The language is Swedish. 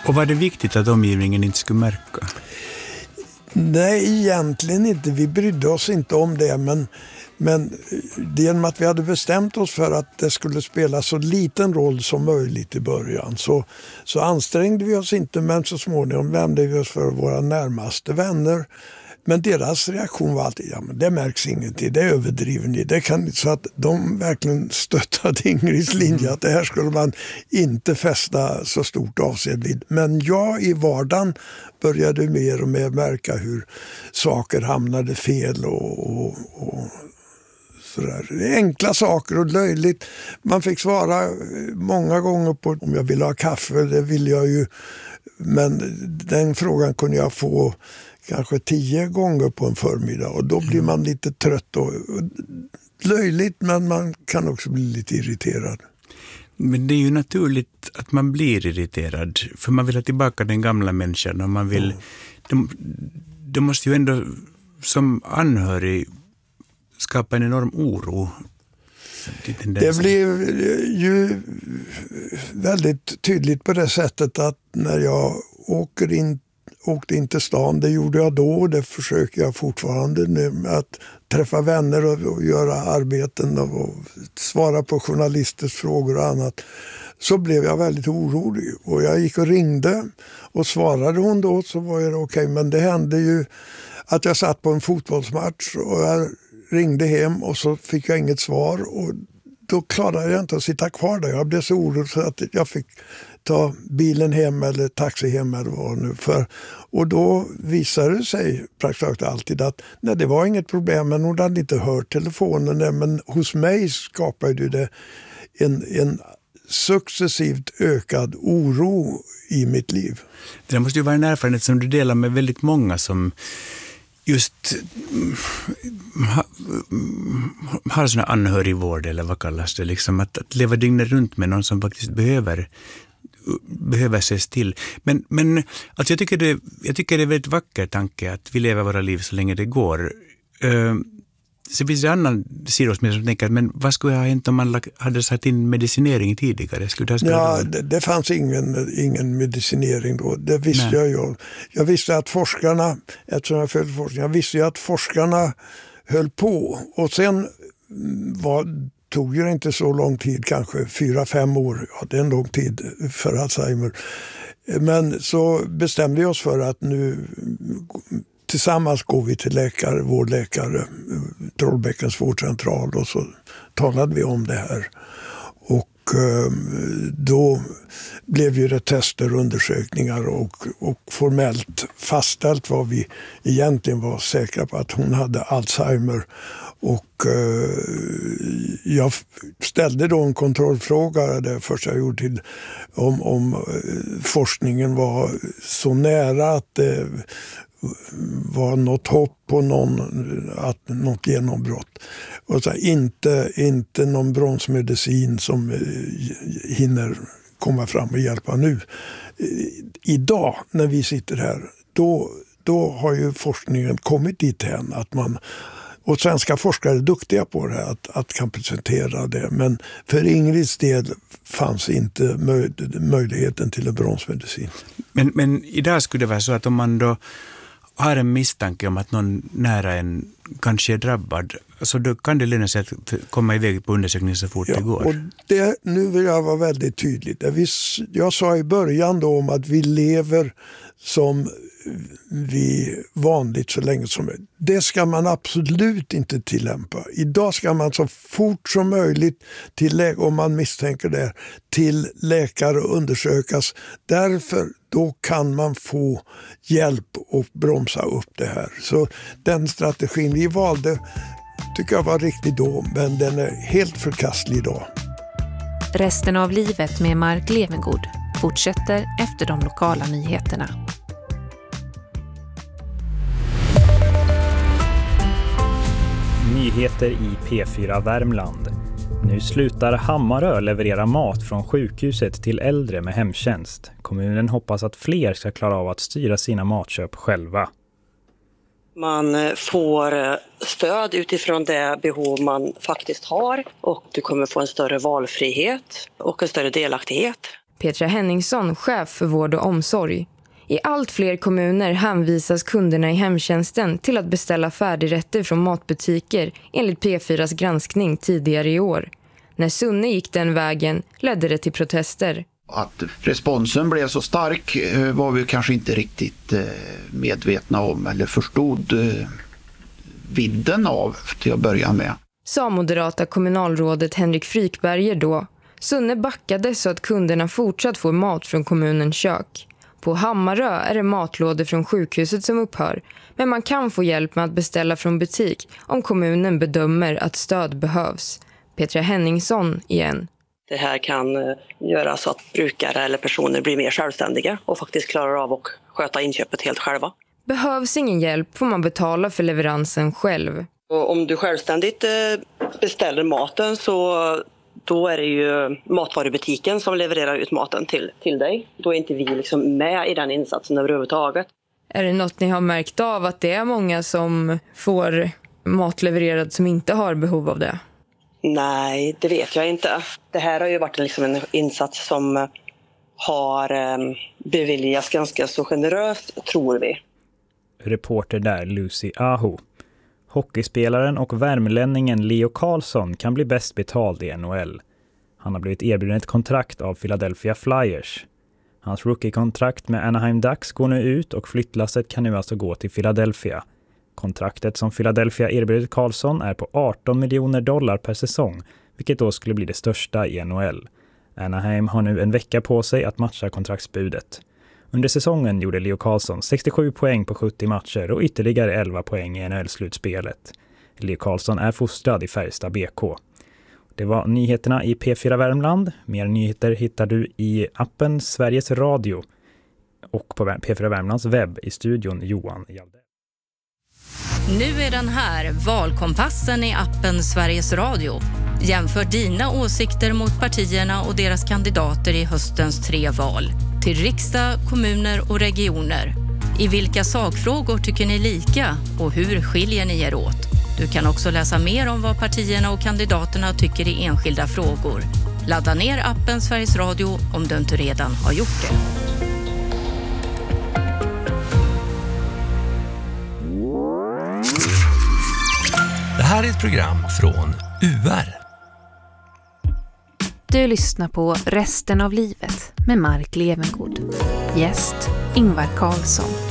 Och var det viktigt att omgivningen inte skulle märka? Nej, egentligen inte. Vi brydde oss inte om det, men genom att vi hade bestämt oss för att det skulle spela så liten roll som möjligt i början så ansträngde vi oss inte, men så småningom vände vi oss för våra närmaste vänner. Men deras reaktion var alltid, ja men det märks ingenting, det är överdriven. Det kan, så att de verkligen stöttade Ingrids linje att det här skulle man inte fästa så stort avseende vid. Men jag i vardagen började mer och mer märka hur saker hamnade fel och sådär. Enkla saker och löjligt. Man fick svara många gånger på om jag ville ha kaffe, det ville jag ju. Men den frågan kunde jag få kanske 10 gånger på en förmiddag och då blir man lite trött och löjligt, men man kan också bli lite irriterad. Men det är ju naturligt att man blir irriterad, för man vill ha tillbaka den gamla människan och man vill... Det måste ju ändå som anhörig skapa en enorm oro. Det blev ju väldigt tydligt på det sättet att när jag åkte in till stan, det gjorde jag då och det försöker jag fortfarande nu med att träffa vänner och göra arbeten och svara på journalisters frågor och annat, så blev jag väldigt orolig och jag gick och ringde och svarade hon då så var det okej, men det hände ju att jag satt på en fotbollsmatch och jag ringde hem och så fick jag inget svar och då klarade jag inte att sitta kvar där. Jag blev så orolig så att jag fick ta bilen hem eller taxi hem eller vad nu för. Och då visade det sig praktiskt alltid att nej, det var inget problem, men hon hade inte hört telefonen. Men hos mig skapade det en successivt ökad oro i mitt liv. Det måste ju vara en erfarenhet som du delar med väldigt många som just har sån här anhörigvård eller vad kallas det, liksom att leva dygnet runt med någon som faktiskt behöver ses till. Men alltså jag tycker det är en väldigt vacker tanke att vi lever våra liv så länge det går. Så finns det en annan sida hos mig som tänker, men vad skulle ha hänt om man hade satt in medicinering tidigare? Det fanns ingen medicinering då. Det visste jag ju. Jag visste att forskarna, eftersom jag följde forskning, jag visste ju att forskarna höll på. Och sen tog det inte så lång tid, kanske 4-5 år. Ja, det är en lång tid för Alzheimer. Men så bestämde vi oss för att nu tillsammans går vi till vår läkare, Trollbäckens vårdcentral, och så talade vi om det här. Och då blev ju det tester och undersökningar och formellt fastställt vad vi egentligen var säkra på, att hon hade Alzheimer. Och jag ställde då en kontrollfråga, det första jag gjorde, till om forskningen var så nära att det var något hopp på något genombrott. Och så inte någon bromsmedicin som hinner komma fram och hjälpa nu. Idag när vi sitter här, då har ju forskningen kommit dithän att och svenska forskare är duktiga på det här, att kan presentera det. Men för Ingrids del fanns inte möjligheten till en bromsmedicin. Men idag skulle det vara så att om man då har en misstanke om att någon nära en kanske är drabbad, så då kan det löna sig att komma iväg på undersökning så fort det går. Och nu vill jag vara väldigt tydlig. Jag sa i början då om att vi lever som vi vanligt så länge som möjligt. Det ska man absolut inte tillämpa. Idag ska man så fort som möjligt om man misstänker det, till läkare och undersökas. Därför då kan man få hjälp att bromsa upp det här. Så den strategin vi valde tycker jag var riktig då, men den är helt förkastlig idag. Resten av livet med Mark Levengood fortsätter efter de lokala nyheterna. Nyheter i P4 Värmland. Nu slutar Hammarö leverera mat från sjukhuset till äldre med hemtjänst. Kommunen hoppas att fler ska klara av att styra sina matköp själva. Man får stöd utifrån det behov man faktiskt har, och du kommer få en större valfrihet och en större delaktighet. Petra Henningsson, chef för vård och omsorg. I allt fler kommuner hänvisas kunderna i hemtjänsten till att beställa färdigrätter från matbutiker enligt P4s granskning tidigare i år. När Sunne gick den vägen ledde det till protester. Att responsen blev så stark var vi kanske inte riktigt medvetna om eller förstod vidden av till att börja med. Sa moderata kommunalrådet Henrik Frykberger då. Sunne backade så att kunderna fortsatt får mat från kommunens kök. På Hammarö är det matlådor från sjukhuset som upphör, men man kan få hjälp med att beställa från butik om kommunen bedömer att stöd behövs. Petra Henningsson igen. Det här kan göra så att brukare eller personer blir mer självständiga och faktiskt klarar av att sköta inköpet helt själva. Behövs ingen hjälp får man betala för leveransen själv. Och om du självständigt beställer maten så då är det ju matvarubutiken som levererar ut maten till dig. Då är inte vi liksom med i den insatsen överhuvudtaget. Är det något ni har märkt av att det är många som får mat levererad som inte har behov av det? Nej, det vet jag inte. Det här har ju varit liksom en insats som har beviljats ganska så generöst, tror vi. Reporter där Lucy Aho. Hockeyspelaren och värmlänningen Leo Carlsson kan bli bäst betald i NHL. Han har blivit erbjuden ett kontrakt av Philadelphia Flyers. Hans rookie-kontrakt med Anaheim Ducks går nu ut och flyttlasset kan nu alltså gå till Philadelphia. Kontraktet som Philadelphia erbjudit Carlsson är på $18 miljoner per säsong, vilket då skulle bli det största i NHL. Anaheim har nu en vecka på sig att matcha kontraktsbudet. Under säsongen gjorde Leo Carlsson 67 poäng på 70 matcher och ytterligare 11 poäng i NHL-slutspelet. Leo Carlsson är fostrad i Färjestad BK. Det var nyheterna i P4 Värmland. Mer nyheter hittar du i appen Sveriges Radio och på P4 Värmlands webb. I studion Johan Jalde. Nu är den här, valkompassen i appen Sveriges Radio. Jämför dina åsikter mot partierna och deras kandidater i höstens 3 val. Till riksdag, kommuner och regioner. I vilka sakfrågor tycker ni lika och hur skiljer ni er åt? Du kan också läsa mer om vad partierna och kandidaterna tycker i enskilda frågor. Ladda ner appen Sveriges Radio om du inte redan har gjort det. Det här är ett program från UR. Du lyssnar på Resten av livet med Mark Levengood. Gäst Ingvar Carlsson.